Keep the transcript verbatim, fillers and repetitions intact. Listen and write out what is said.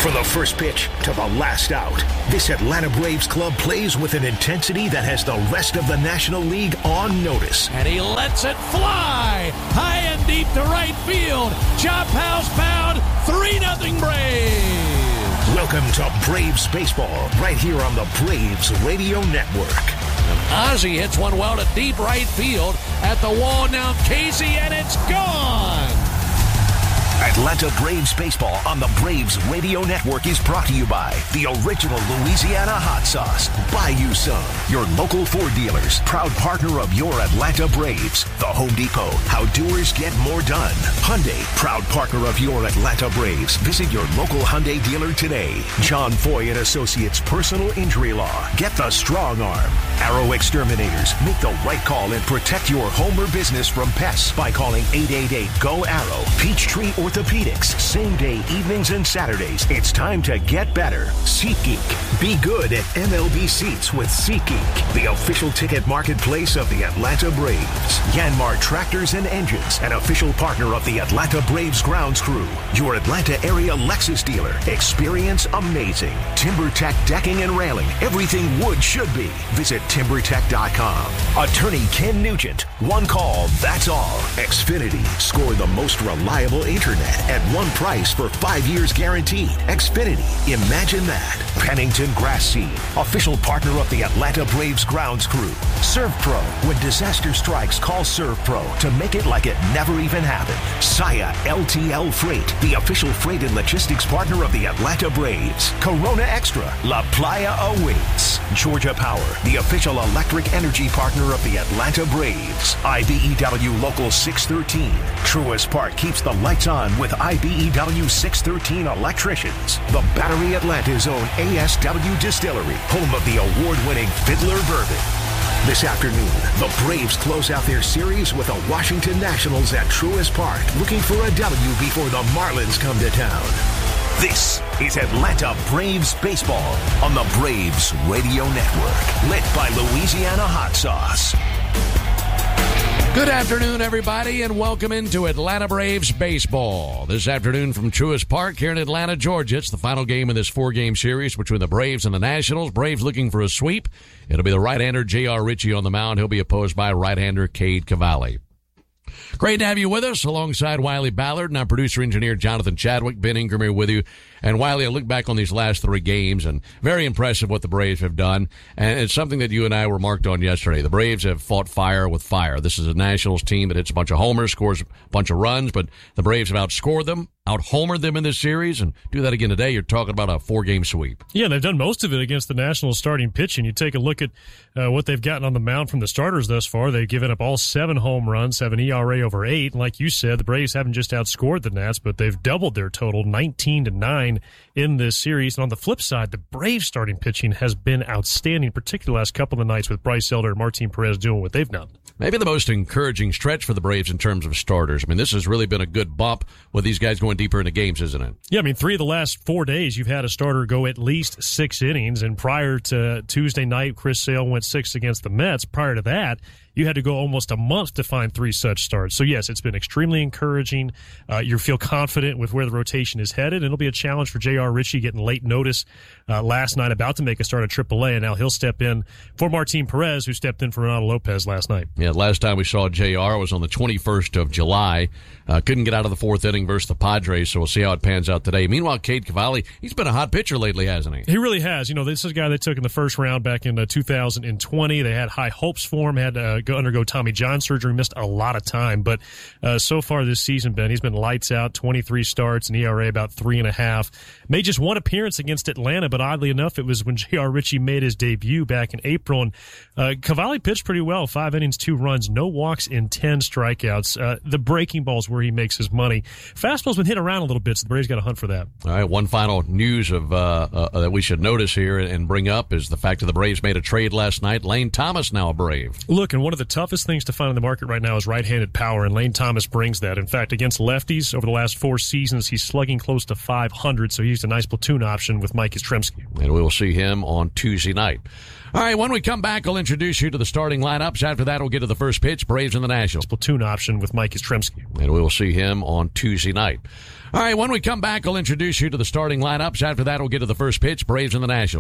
From the first pitch to the last out, this Atlanta Braves club plays with an intensity that has the rest of the National League on notice. And he lets it fly high and deep to right field. Chop house bound, three nothing Braves. Welcome to Braves Baseball, right here on the Braves Radio Network. And Ozzie hits one well to deep right field at the wall. Now Casey, and it's gone. Atlanta Braves Baseball on the Braves Radio Network is brought to you by the original Louisiana hot sauce. Buy you some. Your local Ford dealers, proud partner of your Atlanta Braves. The Home Depot, how doers get more done. Hyundai, proud partner of your Atlanta Braves. Visit your local Hyundai dealer today. John Foy and Associates Personal Injury Law. Get the strong arm. Arrow Exterminators. Make the right call and protect your home or business from pests by calling eight eight eight, G O, ARROW. Peachtree Orthopedics, same day, evenings and Saturdays. It's time to get better. SeatGeek. Be good at M L B seats with SeatGeek, the official ticket marketplace of the Atlanta Braves. Yanmar Tractors and Engines, an official partner of the Atlanta Braves grounds crew. Your Atlanta area Lexus dealer. Experience amazing. TimberTech Decking and Railing. Everything wood should be. Visit timber tech dot com. Attorney Ken Nugent. One call, that's all. Xfinity. Score the most reliable internet at one price for five years guaranteed. Xfinity. Imagine that. Pennington Grass Seed. Official partner of the Atlanta Braves grounds crew. ServPro. When disaster strikes, call ServPro to make it like it never even happened. Saya L T L Freight. The official freight and logistics partner of the Atlanta Braves. Corona Extra. La Playa awaits. Georgia Power. The official electric energy partner of the Atlanta Braves. I B E W Local six thirteen. Truist Park keeps the lights on with I B E W six thirteen electricians. The Battery Atlanta's own A S W Distillery, home of the award-winning Fiddler Bourbon. This afternoon, the Braves close out their series with the Washington Nationals at Truist Park, looking for a W before the Marlins come to town. This is Atlanta Braves Baseball on the Braves Radio Network, lit by Louisiana Hot Sauce. Good afternoon, everybody, and welcome into Atlanta Braves Baseball. This afternoon from Truist Park here in Atlanta, Georgia. It's the final game of this four-game series between the Braves and the Nationals. Braves looking for a sweep. It'll be the right-hander J R. Ritchie on the mound. He'll be opposed by right-hander Cade Cavalli. Great to have you with us alongside Wiley Ballard and our producer-engineer Jonathan Chadwick. Ben Ingram here with you. And Wiley, I look back on these last three games, and very impressive what the Braves have done. And it's something that you and I remarked on yesterday. The Braves have fought fire with fire. This is a Nationals team that hits a bunch of homers, scores a bunch of runs, but the Braves have outscored them, out-homered them in this series, and do that again today. You're talking about a four-game sweep. Yeah, and they've done most of it against the Nationals starting pitching. You take a look at uh, what they've gotten on the mound from the starters thus far. They've given up all seven home runs, have an E R A over eight. And like you said, the Braves haven't just outscored the Nats, but they've doubled their total, nineteen to nine in this series. And on the flip side, the Braves starting pitching has been outstanding, particularly the last couple of nights with Bryce Elder and Martin Perez doing what they've done. Maybe the most encouraging stretch for the Braves in terms of starters. I mean, this has really been a good bump with these guys going deeper into games, isn't it? Yeah, I mean, three of the last four days, you've had a starter go at least six innings. And prior to Tuesday night, Chris Sale went six against the Mets. Prior to that, you had to go almost a month to find three such starts. So, yes, it's been extremely encouraging. Uh, you feel confident with where the rotation is headed. And it'll be a challenge for J R. Ritchie getting late notice uh, last night, about to make a start at triple A, and now he'll step in for Martin Perez, who stepped in for Renato Lopez last night. Yeah, last time we saw J R was on the twenty-first of July. Uh, couldn't get out of the fourth inning versus the Padres, so we'll see how it pans out today. Meanwhile, Cade Cavalli, he's been a hot pitcher lately, hasn't he? He really has. You know, this is a guy they took in the first round back in uh, two thousand twenty. They had high hopes for him, had to uh, go undergo Tommy John surgery, missed a lot of time. But uh, so far this season, Ben, he's been lights out, twenty-three starts, an E R A about three and a half. Made just one appearance against Atlanta, but oddly enough, it was when J R. Ritchie made his debut back in April. And uh, Cavalli pitched pretty well, five innings, two runs, no walks in ten strikeouts. Uh, the breaking ball's where he makes his money. Fastball's been hit around a little bit, so the Braves got to hunt for that. All right, one final news of uh, uh, that we should notice here and bring up is the fact that the Braves made a trade last night. Lane Thomas now a Brave. Look, and one of the toughest things to find in the market right now is right-handed power, and Lane Thomas brings that. In fact, against lefties over the last four seasons, he's slugging close to five hundred, so he's a nice platoon option with Mike Yastrzemski. And we will see him on Tuesday night. All right, when we come back, I'll introduce you to the starting lineups. After that, we'll get to the first pitch, Braves and the Nationals. Platoon option with Mike Yastrzemski. And we will see him on Tuesday night. All right, when we come back, I'll introduce you to the starting lineups. After that, we'll get to the first pitch, Braves and the Nationals.